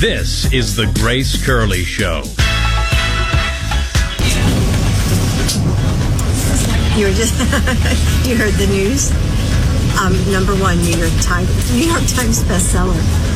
This is the Grace Curley Show. You were just, you heard the news? Number one, New York Times bestseller.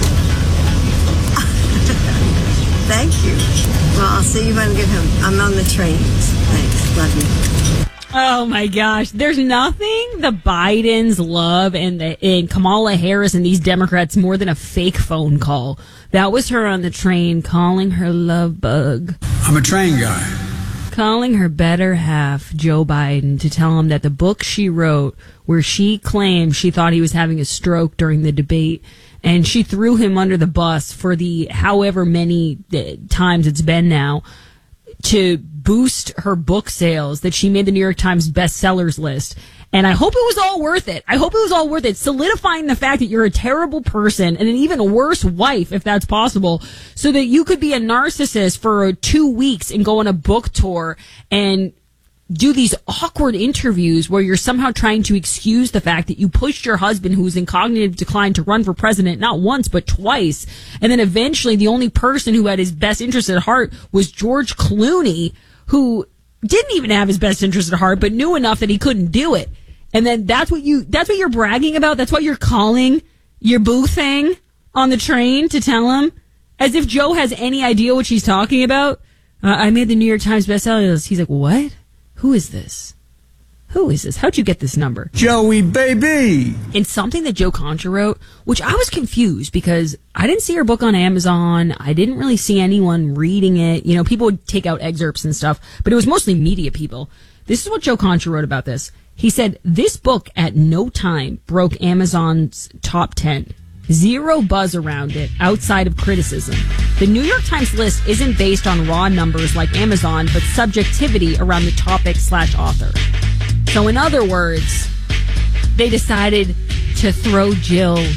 Thank you. Well, I'll see you when I get home. I'm on the train. Thanks. Love you. Oh my gosh. There's nothing the Bidens love and Kamala Harris and these Democrats more than a fake phone call. That was her on the train calling her love bug. I'm a train guy. Calling her better half, Joe Biden, to tell him that the book she wrote where she claimed she thought he was having a stroke during the debate, and she threw him under the bus for the however many times it's been now, to boost her book sales, that she made the New York Times bestsellers list. And I hope it was all worth it. I hope it was all worth it. Solidifying the fact that you're a terrible person and an even worse wife, if that's possible, so that you could be a narcissist for 2 weeks and go on a book tour and do these awkward interviews where you're somehow trying to excuse the fact that you pushed your husband, who's in cognitive decline, to run for president not once but twice. And then eventually the only person who had his best interest at heart was George Clooney, who didn't even have his best interest at heart but knew enough that he couldn't do it. And then that's what you're bragging about. That's what you're calling your boo thing on the train to tell him, as if Joe has any idea what she's talking about. I made the New York Times bestseller list. He's like, what? Who is this? Who is this? How'd you get this number? Joey, baby! And something that Joe Concha wrote, which I was confused because I didn't see her book on Amazon. I didn't really see anyone reading it. You know, people would take out excerpts and stuff, but it was mostly media people. This is what Joe Concha wrote about this. He said, this book at no time broke Amazon's top 10. Zero buzz around it outside of criticism. The New York Times list isn't based on raw numbers like Amazon, but subjectivity around the topic/author. So in other words, they decided to throw Jill